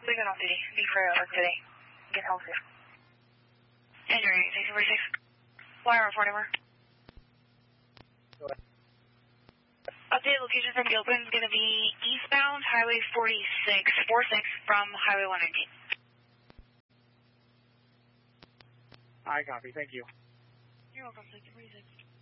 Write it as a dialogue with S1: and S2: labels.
S1: Leaving off duty. Be free over today. Get home soon. Andrew, 646. Wire report over.
S2: Go ahead.
S1: Update location from Gilpin is going to be eastbound Highway 46 from Highway 119.
S2: I copy. Thank you.
S1: You're welcome. Thank you. 46.